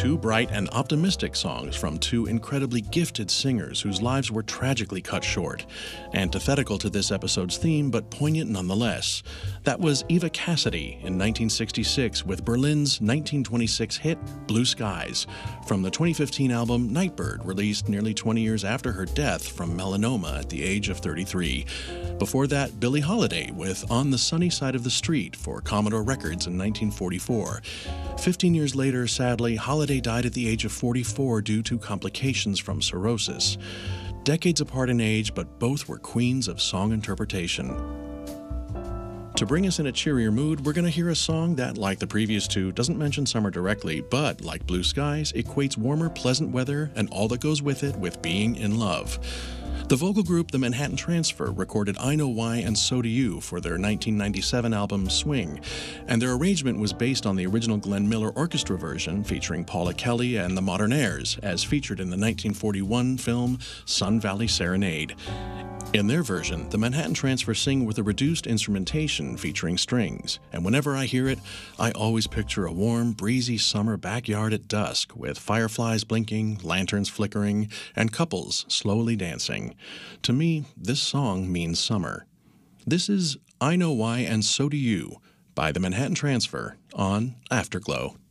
Two bright and optimistic songs from two incredibly gifted singers whose lives were tragically cut short. Antithetical to this episode's theme, but poignant nonetheless. That was Eva Cassidy in 1966 with Berlin's 1926 hit Blue Skies, from the 2015 album Nightbird, released nearly 20 years after her death from melanoma at the age of 33. Before that, Billie Holiday with On the Sunny Side of the Street for Commodore Records in 1944. 15 years later, sadly, Holiday died at the age of 44 due to complications from cirrhosis. Decades apart in age, but both were queens of song interpretation. To bring us in a cheerier mood, we're going to hear a song that, like the previous two, doesn't mention summer directly, but, like Blue Skies, equates warmer, pleasant weather and all that goes with it with being in love. The vocal group The Manhattan Transfer recorded I Know Why and So Do You for their 1997 album Swing, and their arrangement was based on the original Glenn Miller orchestra version featuring Paula Kelly and the Modernaires, as featured in the 1941 film Sun Valley Serenade. In their version, the Manhattan Transfer sing with a reduced instrumentation featuring strings, and whenever I hear it, I always picture a warm, breezy summer backyard at dusk with fireflies blinking, lanterns flickering, and couples slowly dancing. To me, this song means summer. This is I Know Why and So Do You by the Manhattan Transfer on Afterglow.